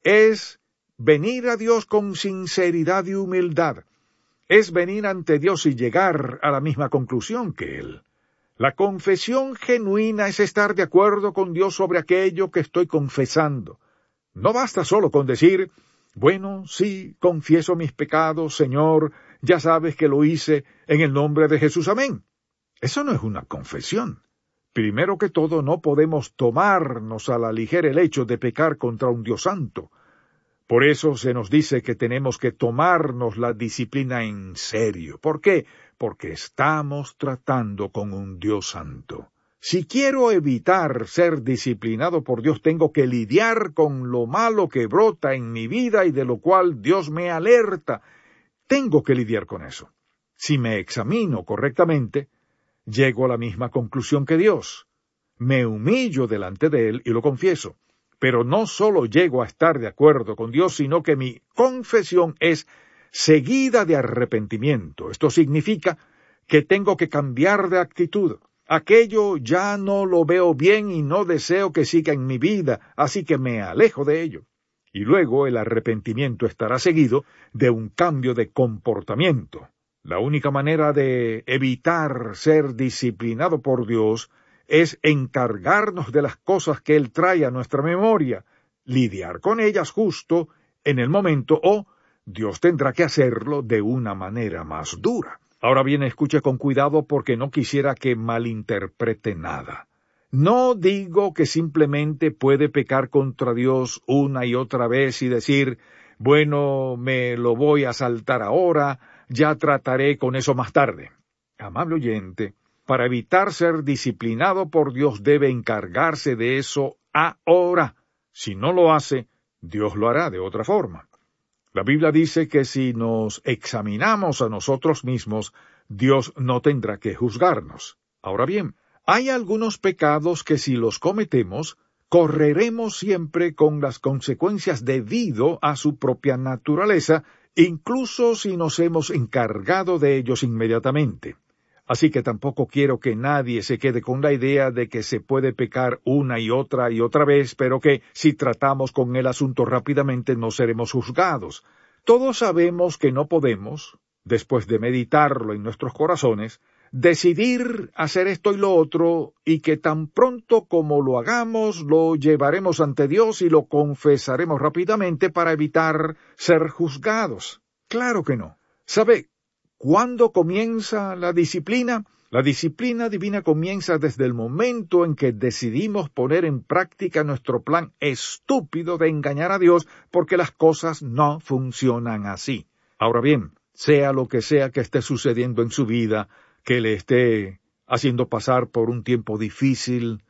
Es venir a Dios con sinceridad y humildad. Es venir ante Dios y llegar a la misma conclusión que Él. La confesión genuina es estar de acuerdo con Dios sobre aquello que estoy confesando. No basta solo con decir, bueno, sí, confieso mis pecados, Señor, ya sabes que lo hice en el nombre de Jesús, amén. Eso no es una confesión. Primero que todo, no podemos tomarnos a la ligera el hecho de pecar contra un Dios santo. Por eso se nos dice que tenemos que tomarnos la disciplina en serio. ¿Por qué? Porque estamos tratando con un Dios santo. Si quiero evitar ser disciplinado por Dios, tengo que lidiar con lo malo que brota en mi vida y de lo cual Dios me alerta. Tengo que lidiar con eso. Si me examino correctamente, llego a la misma conclusión que Dios. Me humillo delante de Él y lo confieso. Pero no solo llego a estar de acuerdo con Dios, sino que mi confesión es seguida de arrepentimiento. Esto significa que tengo que cambiar de actitud. Aquello ya no lo veo bien y no deseo que siga en mi vida, así que me alejo de ello. Y luego el arrepentimiento estará seguido de un cambio de comportamiento. La única manera de evitar ser disciplinado por Dios es encargarnos de las cosas que Él trae a nuestra memoria, lidiar con ellas justo en el momento, o Dios tendrá que hacerlo de una manera más dura. Ahora bien, escuche con cuidado porque no quisiera que malinterprete nada. No digo que simplemente puede pecar contra Dios una y otra vez y decir, bueno, me lo voy a saltar ahora, ya trataré con eso más tarde. Amable oyente, para evitar ser disciplinado por Dios debe encargarse de eso ahora. Si no lo hace, Dios lo hará de otra forma. La Biblia dice que si nos examinamos a nosotros mismos, Dios no tendrá que juzgarnos. Ahora bien, hay algunos pecados que si los cometemos, correremos siempre con las consecuencias debido a su propia naturaleza, incluso si nos hemos encargado de ellos inmediatamente. Así que tampoco quiero que nadie se quede con la idea de que se puede pecar una y otra y otra vez, pero que si tratamos con el asunto rápidamente no seremos juzgados. Todos sabemos que no podemos, después de meditarlo en nuestros corazones, decidir hacer esto y lo otro, y que tan pronto como lo hagamos, lo llevaremos ante Dios y lo confesaremos rápidamente para evitar ser juzgados. Claro que no. ¿Sabe cuándo comienza la disciplina? La disciplina divina comienza desde el momento en que decidimos poner en práctica nuestro plan estúpido de engañar a Dios, porque las cosas no funcionan así. Ahora bien, sea lo que sea que esté sucediendo en su vida, que le esté haciendo pasar por un tiempo difícil,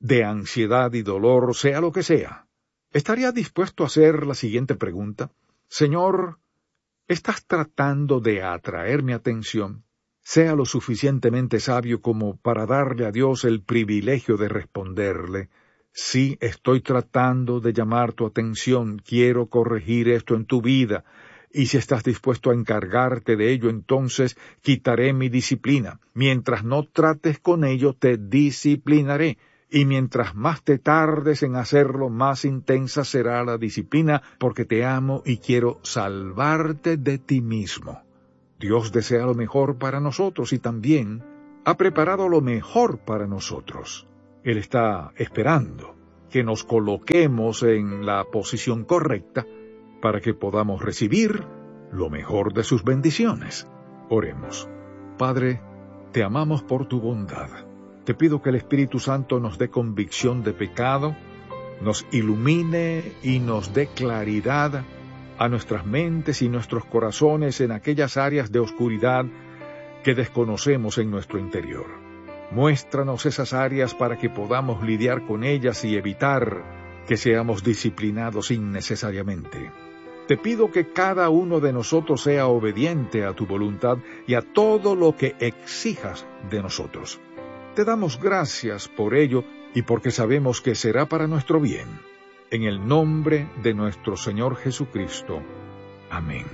de ansiedad y dolor, sea lo que sea, ¿estaría dispuesto a hacer la siguiente pregunta? Señor, ¿estás tratando de atraer mi atención? Sea lo suficientemente sabio como para darle a Dios el privilegio de responderle, sí, estoy tratando de llamar tu atención, quiero corregir esto en tu vida, y si estás dispuesto a encargarte de ello, entonces quitaré mi disciplina. Mientras no trates con ello, te disciplinaré, y mientras más te tardes en hacerlo, más intensa será la disciplina, porque te amo y quiero salvarte de ti mismo. Dios desea lo mejor para nosotros y también ha preparado lo mejor para nosotros. Él está esperando que nos coloquemos en la posición correcta para que podamos recibir lo mejor de sus bendiciones. Oremos. Padre, te amamos por tu bondad. Te pido que el Espíritu Santo nos dé convicción de pecado, nos ilumine y nos dé claridad a nuestras mentes y nuestros corazones en aquellas áreas de oscuridad que desconocemos en nuestro interior. Muéstranos esas áreas para que podamos lidiar con ellas y evitar que seamos disciplinados innecesariamente. Te pido que cada uno de nosotros sea obediente a tu voluntad y a todo lo que exijas de nosotros. Te damos gracias por ello y porque sabemos que será para nuestro bien. En el nombre de nuestro Señor Jesucristo. Amén.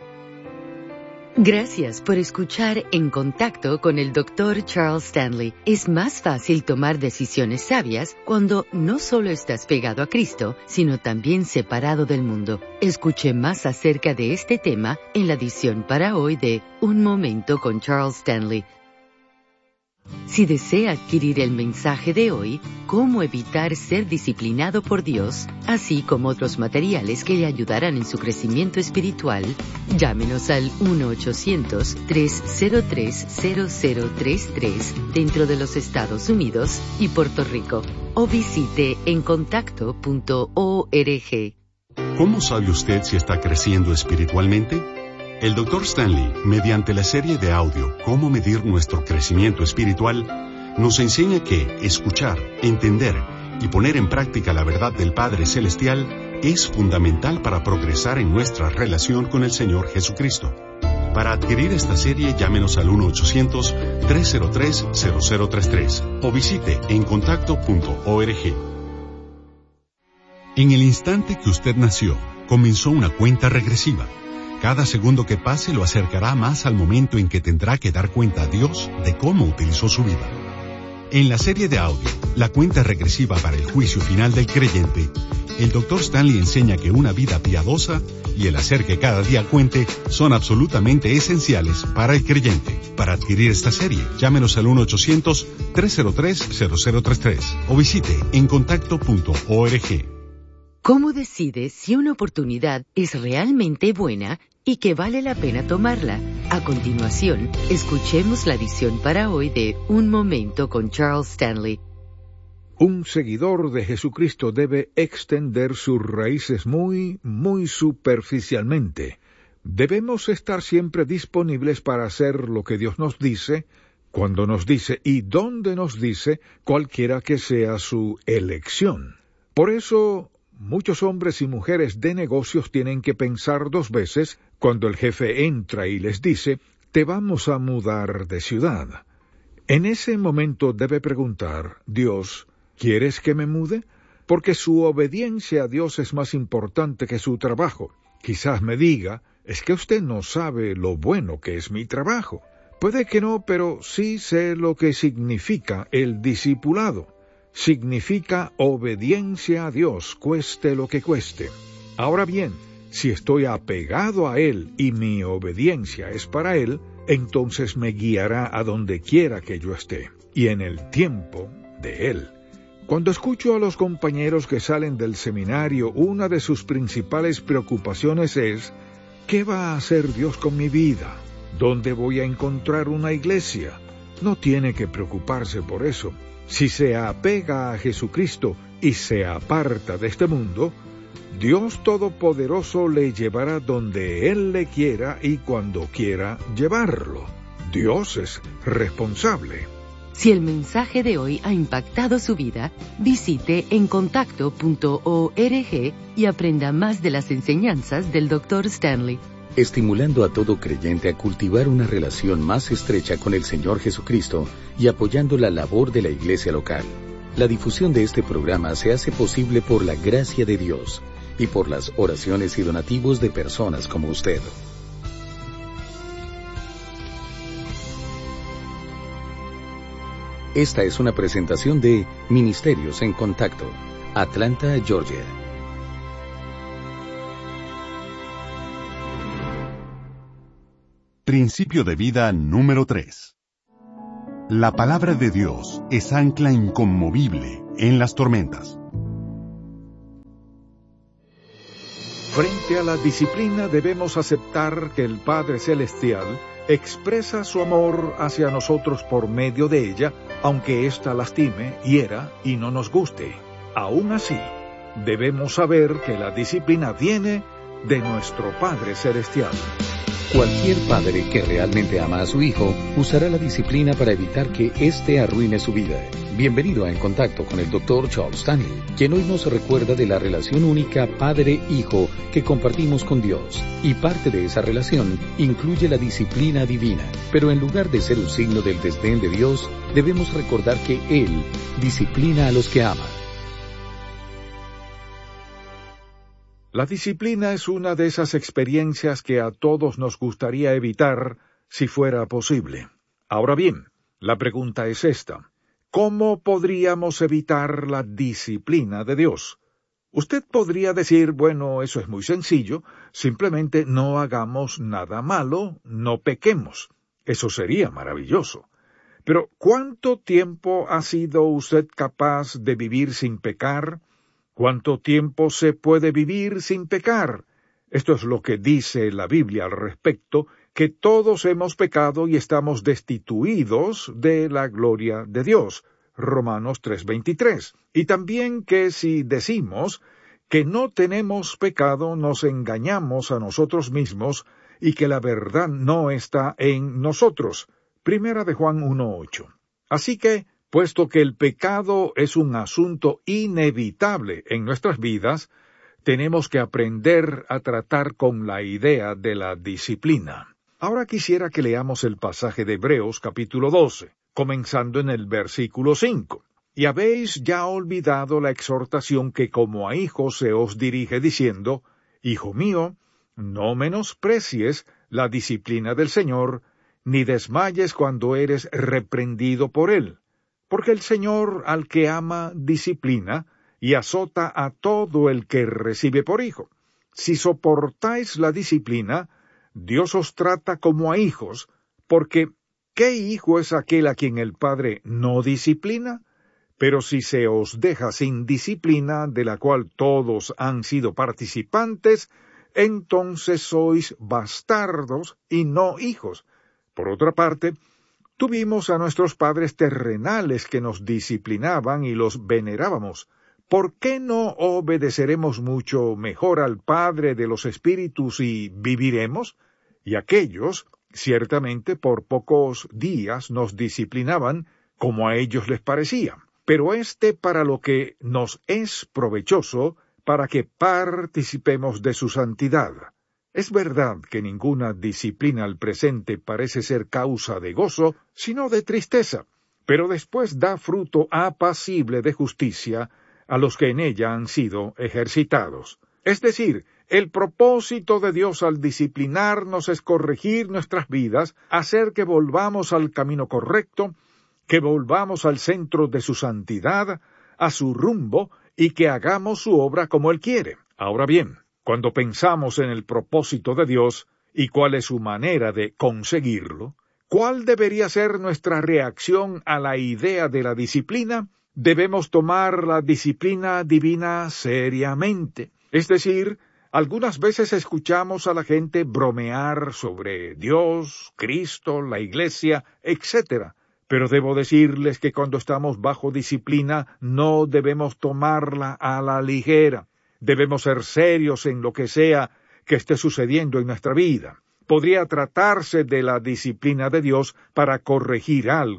Gracias por escuchar En Contacto con el doctor Charles Stanley. Es más fácil tomar decisiones sabias cuando no solo estás pegado a Cristo, sino también separado del mundo. Escuche más acerca de este tema en la edición para hoy de Un Momento con Charles Stanley. Si desea adquirir el mensaje de hoy, Cómo evitar ser disciplinado por Dios, así como otros materiales que le ayudarán en su crecimiento espiritual, llámenos al uno ochocientos, tres cero tres, cero cero tres tres dentro de los Estados Unidos y Puerto Rico, o visite en contacto punto org. ¿Cómo sabe usted si está creciendo espiritualmente? El doctor Stanley, mediante la serie de audio Cómo medir nuestro crecimiento espiritual, nos enseña que escuchar, entender y poner en práctica la verdad del Padre Celestial es fundamental para progresar en nuestra relación con el Señor Jesucristo. Para adquirir esta serie, llámenos al uno ochocientos, tres cero tres, cero cero tres tres o visite en contacto punto org. En el instante que usted nació, comenzó una cuenta regresiva. Cada segundo que pase lo acercará más al momento en que tendrá que dar cuenta a Dios de cómo utilizó su vida. En la serie de audio, La cuenta regresiva para el juicio final del creyente, el doctor Stanley enseña que una vida piadosa y el hacer que cada día cuente son absolutamente esenciales para el creyente. Para adquirir esta serie, llámenos al uno ochocientos, tres cero tres, cero cero tres tres o visite en contacto punto org. ¿Cómo decide si una oportunidad es realmente buena y que vale la pena tomarla? A continuación, escuchemos la edición para hoy de Un Momento con Charles Stanley. Un seguidor de Jesucristo debe extender sus raíces muy, muy superficialmente. Debemos estar siempre disponibles para hacer lo que Dios nos dice, cuando nos dice y donde nos dice, cualquiera que sea su elección. Por eso, muchos hombres y mujeres de negocios tienen que pensar dos veces cuando el jefe entra y les dice, te vamos a mudar de ciudad. En ese momento debe preguntar, Dios, ¿quieres que me mude? Porque su obediencia a Dios es más importante que su trabajo. Quizás me diga, es que usted no sabe lo bueno que es mi trabajo. Puede que no, pero sí sé lo que significa el discipulado. Significa obediencia a Dios, cueste lo que cueste. Ahora bien, si estoy apegado a Él y mi obediencia es para Él, entonces me guiará a donde quiera que yo esté, y en el tiempo de Él. Cuando escucho a los compañeros que salen del seminario, una de sus principales preocupaciones es, ¿qué va a hacer Dios con mi vida? ¿Dónde voy a encontrar una iglesia? No tiene que preocuparse por eso. Si se apega a Jesucristo y se aparta de este mundo, Dios Todopoderoso le llevará donde Él le quiera y cuando quiera llevarlo. Dios es responsable. Si el mensaje de hoy ha impactado su vida, visite encontacto punto org y aprenda más de las enseñanzas del doctor Stanley. Estimulando a todo creyente a cultivar una relación más estrecha con el Señor Jesucristo y apoyando la labor de la iglesia local. La difusión de este programa se hace posible por la gracia de Dios y por las oraciones y donativos de personas como usted. Esta es una presentación de Ministerios en Contacto, Atlanta, Georgia. Principio de vida número tres. La palabra de Dios es ancla inconmovible en las tormentas. Frente a la disciplina debemos aceptar que el Padre Celestial expresa su amor hacia nosotros por medio de ella, aunque ésta lastime, hiera y no nos guste. Aún así, debemos saber que la disciplina viene de nuestro Padre Celestial. Cualquier padre que realmente ama a su hijo usará la disciplina para evitar que éste arruine su vida. Bienvenido a En Contacto con el doctor Charles Stanley, quien hoy nos recuerda de la relación única padre-hijo que compartimos con Dios. Y parte de esa relación incluye la disciplina divina. Pero en lugar de ser un signo del desdén de Dios, debemos recordar que Él disciplina a los que ama. La disciplina es una de esas experiencias que a todos nos gustaría evitar si fuera posible. Ahora bien, la pregunta es esta: ¿cómo podríamos evitar la disciplina de Dios? Usted podría decir, bueno, eso es muy sencillo, simplemente no hagamos nada malo, no pequemos. Eso sería maravilloso. Pero, ¿cuánto tiempo ha sido usted capaz de vivir sin pecar? ¿Cuánto tiempo se puede vivir sin pecar? Esto es lo que dice la Biblia al respecto, que todos hemos pecado y estamos destituidos de la gloria de Dios. Romanos tres veintitrés. Y también que si decimos que no tenemos pecado, nos engañamos a nosotros mismos y que la verdad no está en nosotros. Primera de Juan uno ocho. Así que, puesto que el pecado es un asunto inevitable en nuestras vidas, tenemos que aprender a tratar con la idea de la disciplina. Ahora quisiera que leamos el pasaje de Hebreos capítulo doce, comenzando en el versículo cinco. Y habéis ya olvidado la exhortación que como a hijos se os dirige diciendo: Hijo mío, no menosprecies la disciplina del Señor, ni desmayes cuando eres reprendido por él. Porque el Señor al que ama disciplina y azota a todo el que recibe por hijo. Si soportáis la disciplina, Dios os trata como a hijos, porque ¿qué hijo es aquel a quien el Padre no disciplina? Pero si se os deja sin disciplina, de la cual todos han sido participantes, entonces sois bastardos y no hijos. Por otra parte, tuvimos a nuestros padres terrenales que nos disciplinaban y los venerábamos. ¿Por qué no obedeceremos mucho mejor al Padre de los Espíritus y viviremos? Y aquellos, ciertamente por pocos días nos disciplinaban como a ellos les parecía, pero éste para lo que nos es provechoso, para que participemos de su santidad. Es verdad que ninguna disciplina al presente parece ser causa de gozo, sino de tristeza, pero después da fruto apacible de justicia a los que en ella han sido ejercitados. Es decir, el propósito de Dios al disciplinarnos es corregir nuestras vidas, hacer que volvamos al camino correcto, que volvamos al centro de su santidad, a su rumbo, y que hagamos su obra como Él quiere. Ahora bien, cuando pensamos en el propósito de Dios y cuál es su manera de conseguirlo, ¿cuál debería ser nuestra reacción a la idea de la disciplina? Debemos tomar la disciplina divina seriamente. Es decir, algunas veces escuchamos a la gente bromear sobre Dios, Cristo, la Iglesia, etcétera. Pero debo decirles que cuando estamos bajo disciplina no debemos tomarla a la ligera. Debemos ser serios en lo que sea que esté sucediendo en nuestra vida. Podría tratarse de la disciplina de Dios para corregir algo,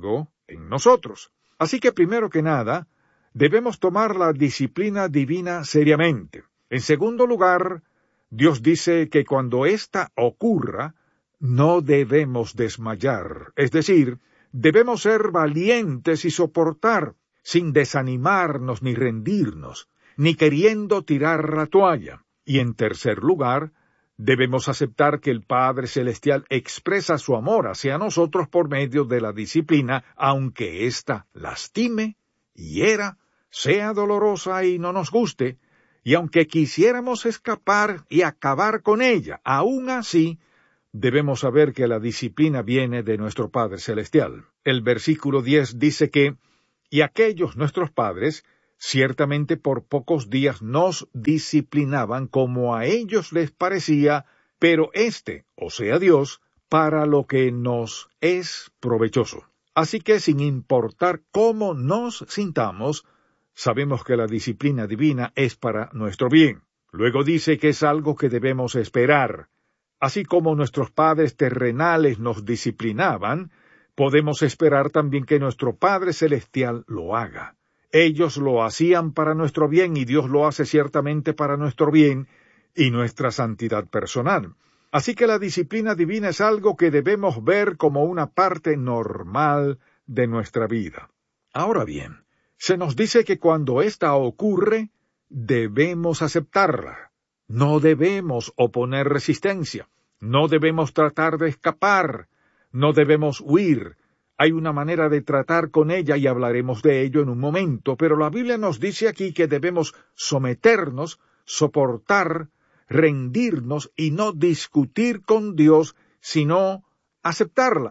en nosotros. Así que primero que nada, debemos tomar la disciplina divina seriamente. En segundo lugar, Dios dice que cuando ésta ocurra, no debemos desmayar, es decir, debemos ser valientes y soportar, sin desanimarnos ni rendirnos, ni queriendo tirar la toalla. Y en tercer lugar, debemos aceptar que el Padre Celestial expresa su amor hacia nosotros por medio de la disciplina, aunque ésta lastime, hiera, sea dolorosa y no nos guste, y aunque quisiéramos escapar y acabar con ella, aún así, debemos saber que la disciplina viene de nuestro Padre Celestial. El versículo diez dice que, y aquellos nuestros padres, ciertamente por pocos días nos disciplinaban como a ellos les parecía, pero éste, o sea Dios, para lo que nos es provechoso. Así que sin importar cómo nos sintamos, sabemos que la disciplina divina es para nuestro bien. Luego dice que es algo que debemos esperar. Así como nuestros padres terrenales nos disciplinaban, podemos esperar también que nuestro Padre Celestial lo haga. Ellos lo hacían para nuestro bien y Dios lo hace ciertamente para nuestro bien y nuestra santidad personal. Así que la disciplina divina es algo que debemos ver como una parte normal de nuestra vida. Ahora bien, se nos dice que cuando ésta ocurre, debemos aceptarla. No debemos oponer resistencia. No debemos tratar de escapar. No debemos huir. Hay una manera de tratar con ella y hablaremos de ello en un momento, pero la Biblia nos dice aquí que debemos someternos, soportar, rendirnos y no discutir con Dios, sino aceptarla.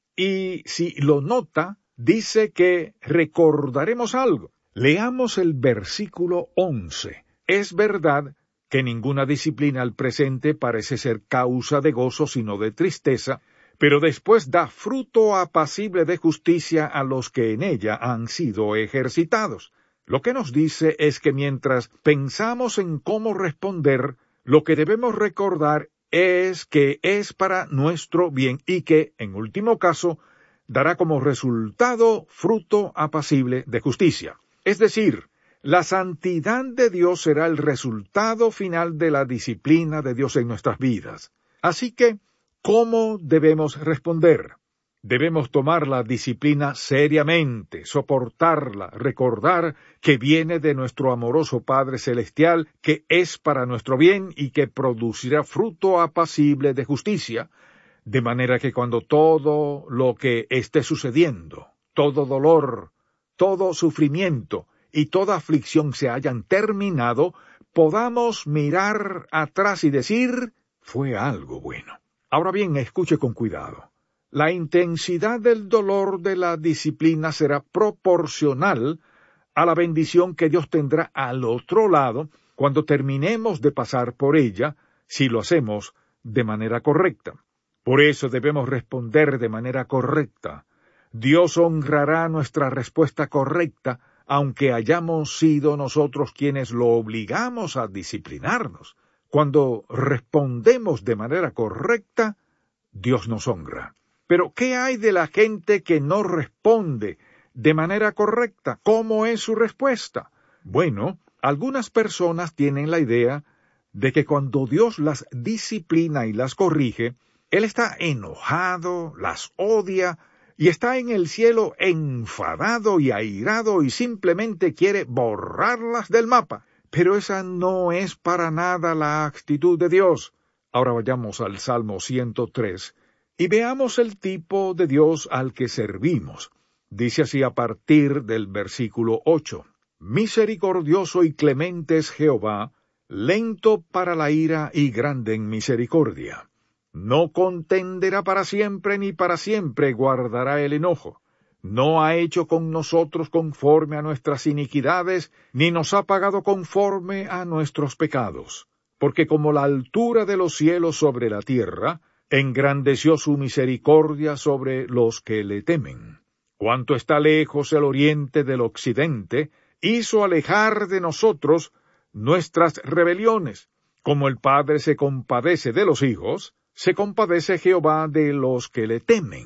Y si lo nota, dice que recordaremos algo. Leamos el versículo once. Es verdad que ninguna disciplina al presente parece ser causa de gozo sino de tristeza, pero después da fruto apacible de justicia a los que en ella han sido ejercitados. Lo que nos dice es que mientras pensamos en cómo responder, lo que debemos recordar es que es para nuestro bien y que, en último caso, dará como resultado fruto apacible de justicia. Es decir, la santidad de Dios será el resultado final de la disciplina de Dios en nuestras vidas. Así que, ¿cómo debemos responder? Debemos tomar la disciplina seriamente, soportarla, recordar que viene de nuestro amoroso Padre Celestial, que es para nuestro bien y que producirá fruto apacible de justicia, de manera que cuando todo lo que esté sucediendo, todo dolor, todo sufrimiento y toda aflicción se hayan terminado, podamos mirar atrás y decir, fue algo bueno. Ahora bien, escuche con cuidado. La intensidad del dolor de la disciplina será proporcional a la bendición que Dios tendrá al otro lado cuando terminemos de pasar por ella, si lo hacemos de manera correcta. Por eso debemos responder de manera correcta. Dios honrará nuestra respuesta correcta, aunque hayamos sido nosotros quienes lo obligamos a disciplinarnos. Cuando respondemos de manera correcta, Dios nos honra. Pero, ¿qué hay de la gente que no responde de manera correcta? ¿Cómo es su respuesta? Bueno, algunas personas tienen la idea de que cuando Dios las disciplina y las corrige, Él está enojado, las odia, y está en el cielo enfadado y airado y simplemente quiere borrarlas del mapa. Pero esa no es para nada la actitud de Dios. Ahora vayamos al Salmo ciento tres y veamos el tipo de Dios al que servimos. Dice así a partir del versículo ocho. Misericordioso y clemente es Jehová, lento para la ira y grande en misericordia. No contenderá para siempre ni para siempre guardará el enojo. No ha hecho con nosotros conforme a nuestras iniquidades, ni nos ha pagado conforme a nuestros pecados. Porque como la altura de los cielos sobre la tierra, engrandeció su misericordia sobre los que le temen. Cuanto está lejos el oriente del occidente, hizo alejar de nosotros nuestras rebeliones. Como el Padre se compadece de los hijos, se compadece Jehová de los que le temen,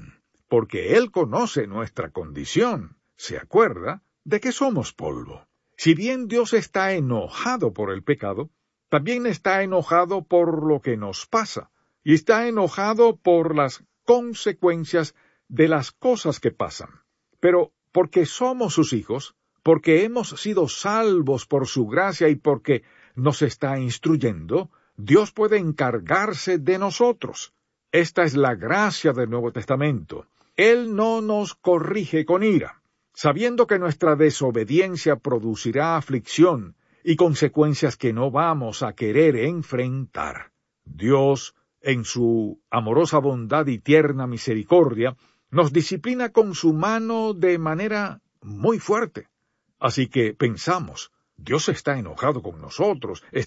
porque Él conoce nuestra condición. Se acuerda de que somos polvo. Si bien Dios está enojado por el pecado, también está enojado por lo que nos pasa, y está enojado por las consecuencias de las cosas que pasan. Pero porque somos sus hijos, porque hemos sido salvos por su gracia y porque nos está instruyendo, Dios puede encargarse de nosotros. Esta es la gracia del Nuevo Testamento. Él no nos corrige con ira, sabiendo que nuestra desobediencia producirá aflicción y consecuencias que no vamos a querer enfrentar. Dios, en su amorosa bondad y tierna misericordia, nos disciplina con su mano de manera muy fuerte. Así que pensamos, Dios está enojado con nosotros, está